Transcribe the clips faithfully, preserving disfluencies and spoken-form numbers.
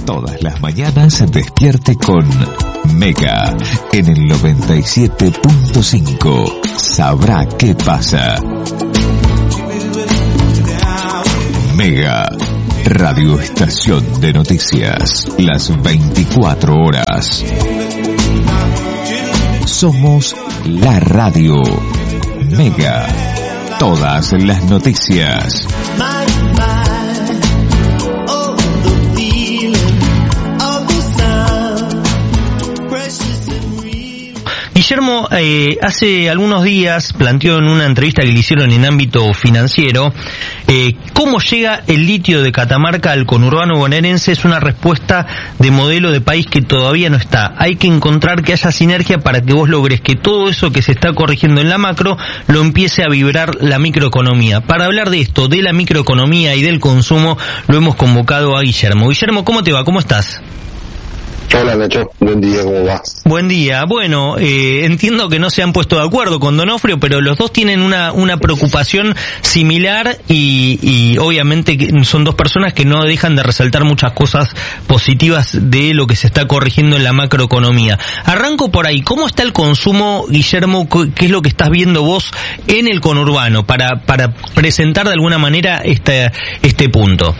Todas las mañanas despierte con Mega en el noventa y siete punto cinco. Sabrá qué pasa. Mega, radioestación de noticias, las veinticuatro horas. Somos la radio. Mega, todas las noticias. Guillermo, eh, hace algunos días planteó en una entrevista que le hicieron en ámbito financiero, eh, cómo llega el litio de Catamarca al conurbano bonaerense. Es una respuesta de modelo de país que todavía no está. Hay que encontrar que haya sinergia para que vos logres que todo eso que se está corrigiendo en la macro lo empiece a vibrar la microeconomía. Para hablar de esto, de la microeconomía y del consumo, lo hemos convocado a Guillermo. Guillermo, ¿cómo te va? ¿Cómo estás? Hola Nacho, buen día, ¿cómo va? Buen día. Bueno, eh, entiendo que no se han puesto de acuerdo con Donofrio, pero los dos tienen una una preocupación similar y, y obviamente son dos personas que no dejan de resaltar muchas cosas positivas de lo que se está corrigiendo en la macroeconomía. Arranco por ahí. ¿Cómo está el consumo, Guillermo? ¿Qué es lo que estás viendo vos en el conurbano para para presentar de alguna manera este este punto?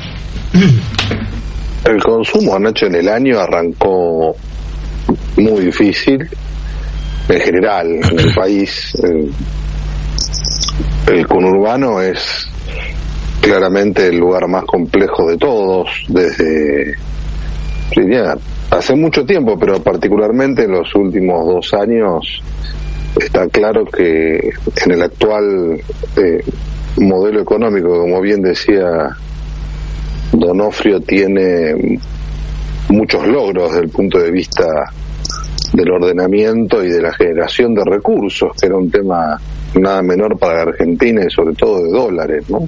El consumo, Nacho, en el año arrancó muy difícil, en general, en el país. El, el conurbano es claramente el lugar más complejo de todos, desde, diría, hace mucho tiempo, pero particularmente en los últimos dos años, está claro que en el actual eh, modelo económico, como bien decía Donofrio, tiene muchos logros desde el punto de vista del ordenamiento y de la generación de recursos, que era un tema nada menor para la Argentina y sobre todo de dólares, ¿no?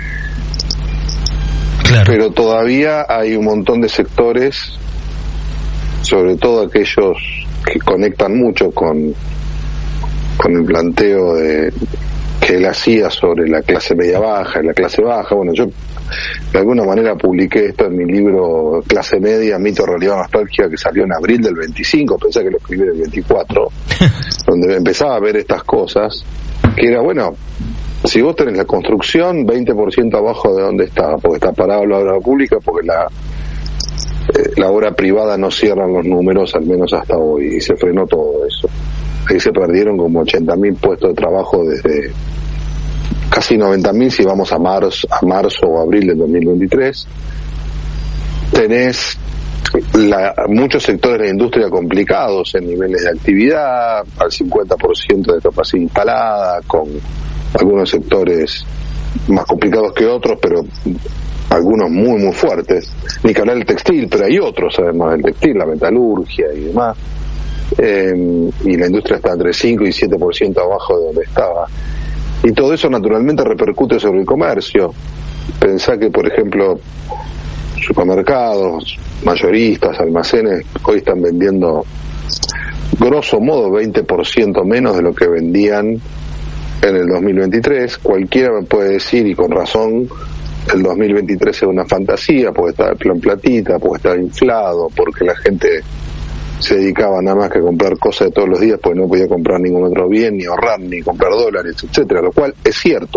Claro. Pero todavía hay un montón de sectores, sobre todo aquellos que conectan mucho con, con el planteo de, que él hacía sobre la clase media baja y la clase baja. Bueno, yo de alguna manera publiqué esto en mi libro Clase Media, Mito, Realidad, Nostalgia, que salió en abril del veinticinco, pensé que lo escribí en el veinticuatro, donde empezaba a ver estas cosas, que era, bueno, si vos tenés la construcción veinte por ciento abajo de donde está, porque está parado la obra pública, porque la eh, la obra privada no cierran los números, al menos hasta hoy, y se frenó todo eso. Ahí se perdieron como ochenta mil puestos de trabajo desde casi noventa mil si vamos a marzo, a marzo o abril del dos mil veintitrés. Tenés la, muchos sectores de la industria complicados en niveles de actividad, al cincuenta por ciento de capacidad instalada, con algunos sectores más complicados que otros, pero algunos muy muy fuertes. Ni que hablar del textil, pero hay otros además del textil, la metalurgia y demás. Eh, y la industria está entre cinco y siete por ciento abajo de donde estaba. Y todo eso naturalmente repercute sobre el comercio. Pensá que, por ejemplo, supermercados, mayoristas, almacenes, hoy están vendiendo grosso modo veinte por ciento menos de lo que vendían en el dos mil veintitrés. Cualquiera me puede decir, y con razón, el dos mil veintitrés es una fantasía, porque está el plan platita, porque está inflado, porque la gente se dedicaba nada más que a comprar cosas de todos los días, porque no podía comprar ningún otro bien, ni ahorrar, ni comprar dólares, etcétera, lo cual es cierto,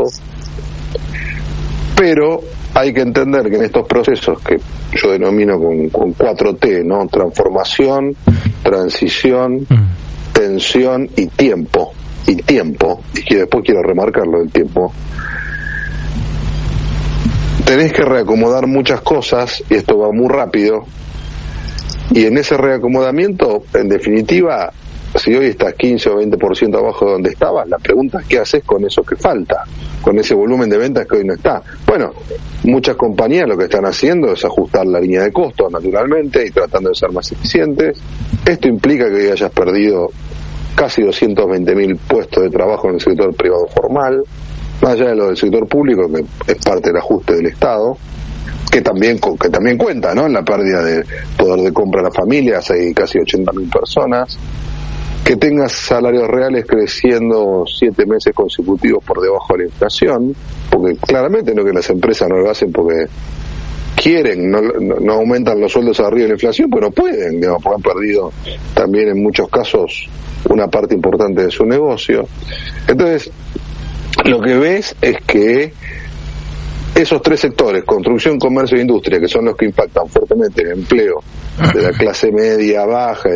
pero hay que entender que en estos procesos que yo denomino con, con cuatro T, ¿no? Transformación, transición, tensión y tiempo, y tiempo, y que después quiero remarcarlo del tiempo, tenés que reacomodar muchas cosas, y esto va muy rápido. Y en ese reacomodamiento, en definitiva, si hoy estás quince o veinte por ciento abajo de donde estabas, la pregunta es ¿qué haces con eso que falta? Con ese volumen de ventas que hoy no está. Bueno, muchas compañías lo que están haciendo es ajustar la línea de costos, naturalmente, y tratando de ser más eficientes. Esto implica que hoy hayas perdido casi doscientos veinte mil puestos de trabajo en el sector privado formal, más allá de lo del sector público, que es parte del ajuste del Estado, que también que también cuenta, ¿no?, en la pérdida de poder de compra de las familias. Hay casi ochenta mil personas. Que tengas salarios reales creciendo siete meses consecutivos por debajo de la inflación, porque claramente no, que las empresas no lo hacen porque quieren, no, no, no aumentan los sueldos arriba de la inflación, pues no pueden, digamos, porque han perdido también en muchos casos una parte importante de su negocio. Entonces, lo que ves es que esos tres sectores, construcción, comercio e industria, que son los que impactan fuertemente el empleo de la clase media, baja,